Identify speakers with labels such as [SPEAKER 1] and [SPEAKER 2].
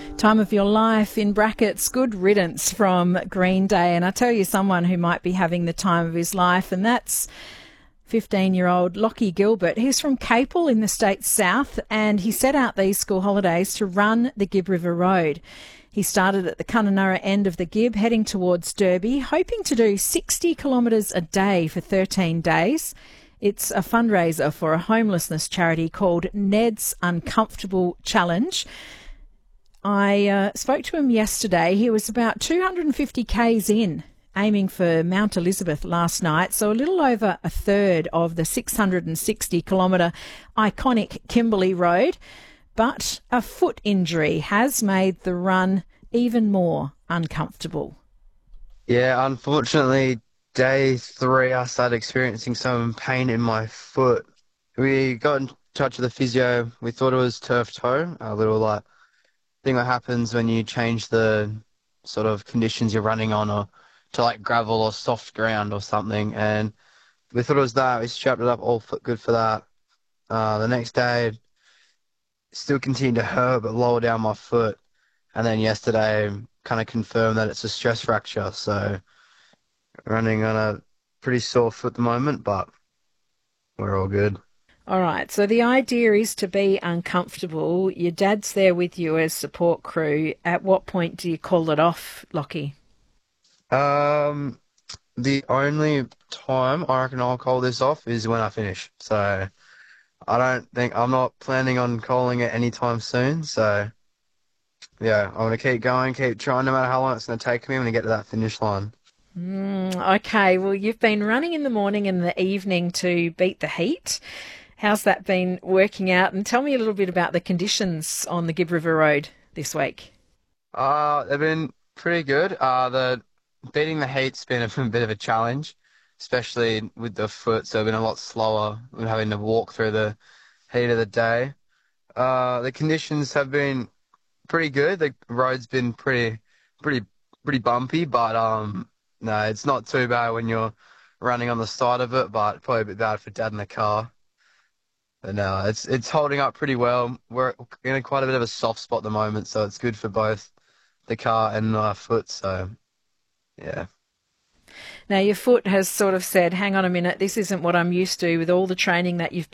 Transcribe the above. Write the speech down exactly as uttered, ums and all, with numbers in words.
[SPEAKER 1] Time of Your Life, in brackets, Good Riddance from Green Day. And I tell you someone who might be having the time of his life, and that's fifteen-year-old Lockie Gilbert. He's from Capel in the state's south, and he set out these school holidays to run the Gibb River Road. He started at the Kununurra end of the Gibb, heading towards Derby, hoping to do sixty kilometres a day for thirteen days. It's a fundraiser for a homelessness charity called Ned's Uncomfortable Challenge. I uh, spoke to him yesterday. He was about two hundred fifty kays in, aiming for Mount Elizabeth last night, so a little over a third of the six hundred sixty kilometre iconic Kimberley Road. But a foot injury has made the run even more uncomfortable.
[SPEAKER 2] Yeah, unfortunately, day three I started experiencing some pain in my foot. We got in touch with the physio. We thought it was turf toe, a little like thing that happens when you change the sort of conditions you're running on, or to like gravel or soft ground or something. And we thought it was that. We strapped it up, all good for that. Uh, the next day, still continued to hurt, but lower down my foot. And then yesterday, kind of confirmed that it's a stress fracture. So running on a pretty sore foot at the moment, but we're all good.
[SPEAKER 1] All right, so the idea is to be uncomfortable. Your dad's there with you as support crew. At what point do you call it off, Lockie?
[SPEAKER 2] Um, the only time I reckon I'll call this off is when I finish. So I don't think, I'm not planning on calling it anytime soon. So yeah, I'm going to keep going, keep trying, no matter how long it's going to take me when I get to that finish line.
[SPEAKER 1] Mm, okay, well, you've been running in the morning and the evening to beat the heat. How's that been working out? And tell me a little bit about the conditions on the Gibb River Road this week.
[SPEAKER 2] Uh, they've been pretty good. Uh, the beating the heat's been a, a bit of a challenge, especially with the foot. So I've been a lot slower with having to walk through the heat of the day. Uh, the conditions have been pretty good. The road's been pretty, pretty, pretty bumpy, but um, no, it's not too bad when you're running on the side of it. But probably a bit bad for Dad in the car. But no, it's it's holding up pretty well. We're in a quite a bit of a soft spot at the moment, so it's good for both the car and our foot. So, yeah.
[SPEAKER 1] Now, your foot has sort of said, hang on a minute, this isn't what I'm used to with all the training that you've